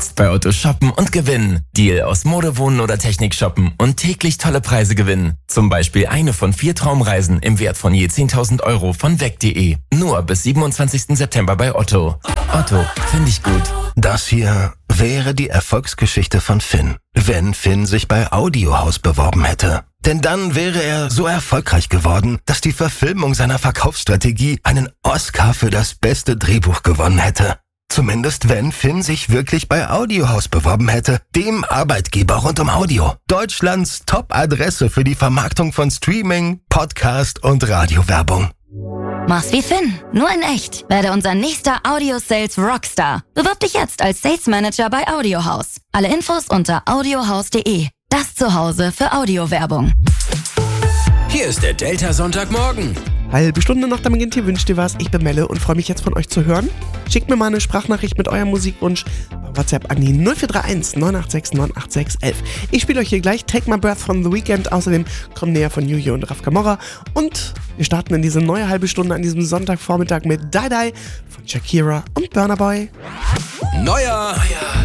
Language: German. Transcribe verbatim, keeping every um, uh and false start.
Jetzt bei Otto shoppen und gewinnen. Deal aus Mode, Wohnen oder Technik shoppen und täglich tolle Preise gewinnen. Zum Beispiel eine von vier Traumreisen im Wert von je zehntausend Euro von weg punkt de. Nur bis siebenundzwanzigsten September bei Otto. Otto, finde ich gut. Das hier wäre die Erfolgsgeschichte von Finn, wenn Finn sich bei Audiohaus beworben hätte. Denn dann wäre er so erfolgreich geworden, dass die Verfilmung seiner Verkaufsstrategie einen Oscar für das beste Drehbuch gewonnen hätte. Zumindest wenn Finn sich wirklich bei Audiohaus beworben hätte, dem Arbeitgeber rund um Audio. Deutschlands Top-Adresse für die Vermarktung von Streaming, Podcast und Radiowerbung. Mach's wie Finn, nur in echt. Werde unser nächster Audio-Sales Rockstar. Bewirb dich jetzt als Sales Manager bei Audiohaus. Alle Infos unter audiohaus punkt de. Das Zuhause für Audiowerbung. Hier ist der Delta Sonntagmorgen. Halbe Stunde nach dem Beginnt, hier wünscht dir was. Ich bin Melle und freue mich jetzt von euch zu hören. Schickt mir mal eine Sprachnachricht mit eurem Musikwunsch bei WhatsApp an die null vier drei eins neun acht sechs neun acht sechs eins eins. Ich spiele euch hier gleich Take My Breath von The Weeknd. Außerdem kommen näher von Juju und Raf Camorra. Und wir starten in diese neue halbe Stunde an diesem Sonntagvormittag mit Die Die von Shakira und Burna Boy. Neuer